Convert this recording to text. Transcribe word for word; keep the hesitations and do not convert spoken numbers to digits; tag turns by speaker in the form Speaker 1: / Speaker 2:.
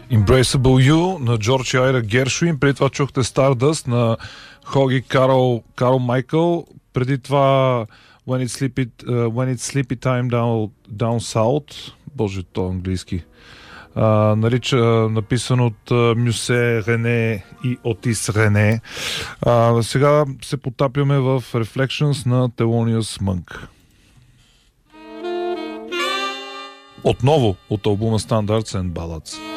Speaker 1: Embraceable You на Джордж и Айра Гершуин. Преди това чухте Stardust на Хоги Карл, Карл Майкъл. Преди това When It's Sleepy, uh, When It's Sleepy Time Down, Down South. Боже, то английски. Uh, нарича, написан от uh, Мюсе Рене и Отис Рене. Uh, сега се потапяме в Reflections на Thelonious Monk. Отново от албума Standards and Ballads.